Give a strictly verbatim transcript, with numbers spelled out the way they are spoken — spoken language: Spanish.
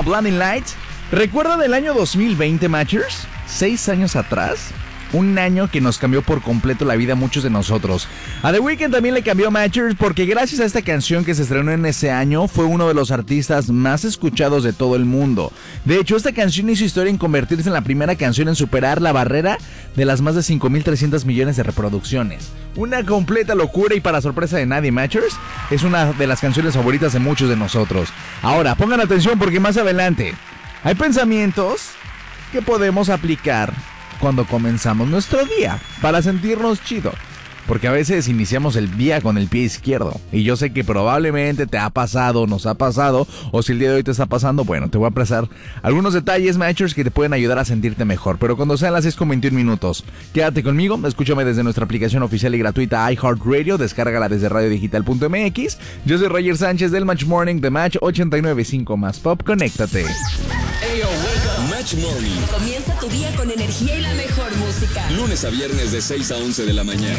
Blinding Lights. ¿Recuerdan el año dos mil veinte, Matchers? Seis años atrás. Un año que nos cambió por completo la vida a muchos de nosotros. A The Weeknd también le cambió, Matchers, porque gracias a esta canción que se estrenó en ese año, fue uno de los artistas más escuchados de todo el mundo. De hecho, esta canción hizo historia en convertirse en la primera canción en superar la barrera de las más de cinco mil trescientos millones de reproducciones. Una completa locura y para sorpresa de nadie, Matchers, es una de las canciones favoritas de muchos de nosotros. Ahora, pongan atención porque más adelante hay pensamientos que podemos aplicar cuando comenzamos nuestro día para sentirnos chido, porque a veces iniciamos el día con el pie izquierdo y yo sé que probablemente te ha pasado, nos ha pasado, o si el día de hoy te está pasando, bueno, te voy a pasar algunos detalles, Matchers, que te pueden ayudar a sentirte mejor, pero cuando sean las seis con veintiún minutos, quédate conmigo, escúchame desde nuestra aplicación oficial y gratuita iHeartRadio, descárgala desde radio digital punto m x. Yo soy Roger Sánchez del Match Morning de Match ochenta y nueve punto cinco más Pop, conéctate. Ayo, Match Morning. Comienza tu día con energía y la mejor música. Lunes a viernes de seis a once de la mañana.